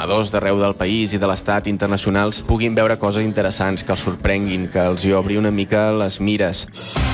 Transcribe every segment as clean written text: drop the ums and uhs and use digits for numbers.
programadors d'arreu del país i de l'estat internacionals puguin veure coses interessants, que els sorprenguin, que els hi obri una mica les mires.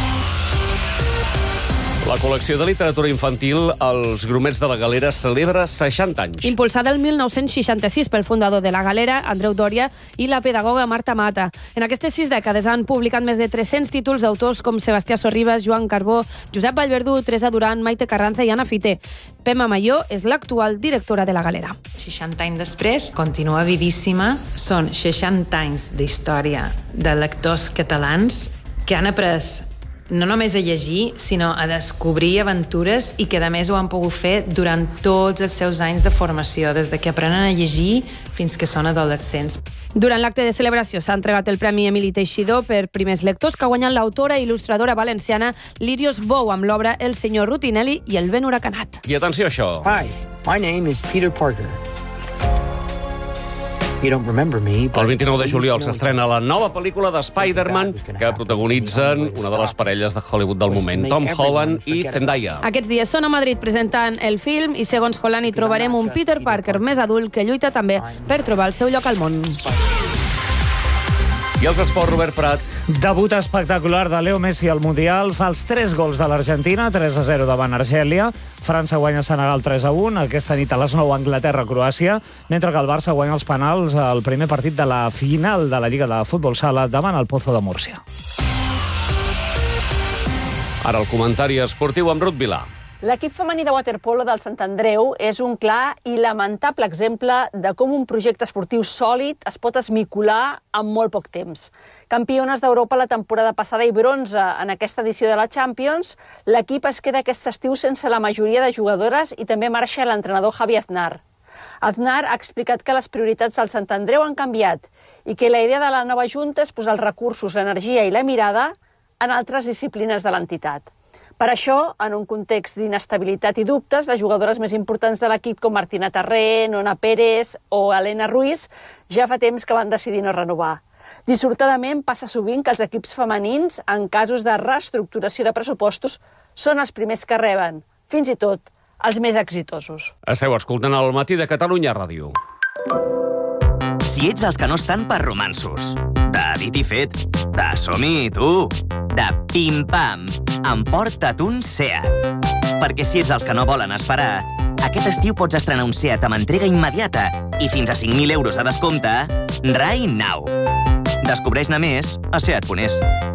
La col·lecció de literatura infantil Els Grumets de la Galera celebra 60 anys. Impulsada el 1966 pel fundador de la Galera, Andreu Dòria, i la pedagoga Marta Mata. En aquestes 6 dècades han publicat més de 300 títols d'autors com Sebastià Sorribas, Joan Carbó, Josep Vallverdú, Teresa Duran, Maite Carranza i Anna Fité. Pema Mayó és l'actual directora de la Galera. 60 anys després, continua vivíssima. Són 60 anys d'història de lectors catalans que han après no només a llegir, sinó a descobrir aventures i que, a més, ho han pogut fer durant tots els seus anys de formació, des de que aprenen a llegir fins que són adolescents. Durant l'acte de celebració s'ha entregat el Premi Emili Teixidor per primers lectors, que ha guanyat l'autora i il·lustradora valenciana Lírios Bou amb l'obra El senyor Rutinelli i el vent huracanat. I atenció a això. Hi, my name is Peter Parker. You don't remember me, but... El 29 de juliol s'estrena la nova pel·lícula de Spider-Man que protagonitzen una de les parelles de Hollywood del moment, Tom Holland i Zendaya. Aquests dies són a Madrid presentant el film i, segons Holland, hi trobarem un Peter Parker més adult que lluita també per trobar el seu lloc al món. I els esports, Robert Prat. Debut espectacular de Leo Messi al Mundial. Fa els 3 gols de l'Argentina, 3-0 davant Argèlia. França guanya Senegal 3-1. Aquesta nit a les 9 Anglaterra-Croàcia. Mentre que el Barça guanya els penals al primer partit de la final de la Lliga de Futbol Sala davant el Pozo de Múrcia. Ara el comentari esportiu amb Ruth Vilà. L'equip femení de waterpolo del Sant Andreu és un clar i lamentable exemple de com un projecte esportiu sòlid es pot esmicolar en molt poc temps. Campiones d'Europa la temporada passada i bronze en aquesta edició de la Champions, l'equip es queda aquest estiu sense la majoria de jugadores i també marxa l'entrenador Javi Aznar. Aznar ha explicat que les prioritats del Sant Andreu han canviat i que la idea de la nova junta és posar els recursos, l'energia i la mirada en altres disciplines de l'entitat. Per això, en un context d'inestabilitat i dubtes, les jugadores més importants de l'equip, com Martina Tarré, Nona Pérez o Elena Ruiz, ja fa temps que van decidir no renovar. Dissortadament, passa sovint que els equips femenins, en casos de reestructuració de pressupostos, són els primers que reben, fins i tot els més exitosos. Esteu escoltant el Matí de Catalunya Ràdio. Si ets dels que no estan per romanços, de dit i fet, de som-hi, tu, de pim-pam, emporta't un Seat. Perquè si ets dels que no volen esperar, aquest estiu pots estrenar un Seat amb entrega immediata i fins a 5.000 euros a descompte, right now. Descobreix-ne més a Seat.es.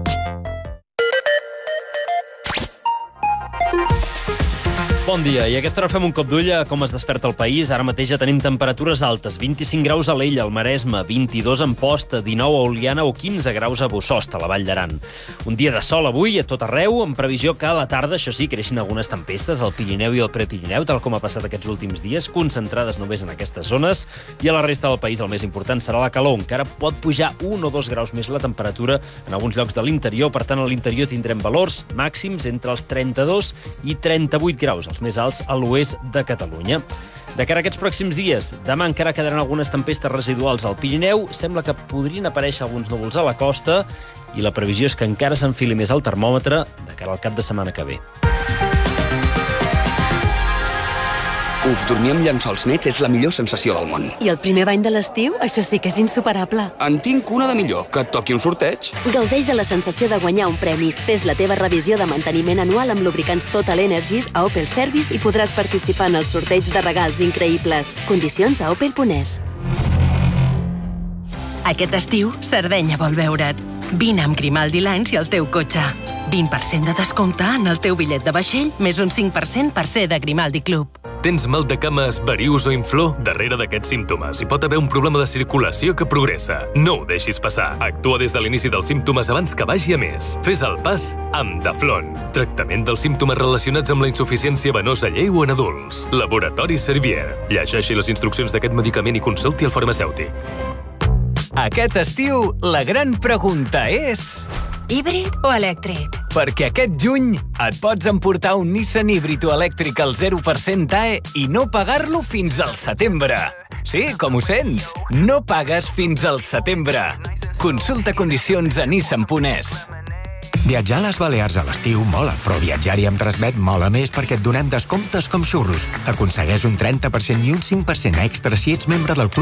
Bon dia, i a aquesta hora fem un cop d'ull a com es desperta el país. Ara mateix ja tenim temperatures altes, 25 graus a l'Ella, al Maresme, 22 a Amposta, 19 a Oliana o 15 graus a Bossòst, a la Vall d'Aran. Un dia de sol avui a tot arreu, en previsió que a la tarda, això sí, creixin algunes tempestes al Pirineu i al Prepirineu, tal com ha passat aquests últims dies, concentrades només en aquestes zones, i a la resta del país el més important serà la calor, encara pot pujar 1 o 2 graus més la temperatura en alguns llocs de l'interior, per tant a l'interior tindrem valors màxims entre els 32 i 38 graus, els més alts a l'oest de Catalunya. De cara a aquests pròxims dies, demà encara quedaran algunes tempestes residuals al Pirineu, sembla que podrien aparèixer alguns núvols a la costa i la previsió és que encara s'enfili més el termòmetre de cara al cap de setmana que ve. Dormir amb llençols nets és la millor sensació del món. I el primer bany de l'estiu, això sí que és insuperable. En tinc una de millor, que et toqui un sorteig. Gaudeix de la sensació de guanyar un premi. Fes la teva revisió de manteniment anual amb lubricants Total Energies a Opel Service i podràs participar en el sorteig de regals increïbles. Condicions a opel.es. Aquest estiu, Sardenya vol veure't. Vine amb Grimaldi Lines i el teu cotxe. 20% de descompte en el teu bitllet de vaixell, més un 5% per ser de Grimaldi Club. Tens mal de cames, varius o inflor? Darrere d'aquests símptomes hi pot haver un problema de circulació que progressa. No ho deixis passar. Actua des de l'inici dels símptomes abans que vagi a més. Fes el pas amb Daflon. Tractament dels símptomes relacionats amb la insuficiència venosa lleu en adults. Laboratori Servier. Llegeixi les instruccions d'aquest medicament i consulti el farmacèutic. Aquest estiu, la gran pregunta és... Híbrid o elèctric? Perquè aquest juny et pots emportar un Nissan híbrid o elèctric al 0% AE i no pagar-lo fins al setembre. Sí, com ho sents? No pagues fins al setembre. Consulta condicions a nissan.es. Viatjar a les Balears a l'estiu mola, però viatjar-hi amb Transmet mola més perquè et donem descomptes com xurros. Aconsegueix un 30% i un 5% extra si ets membre del club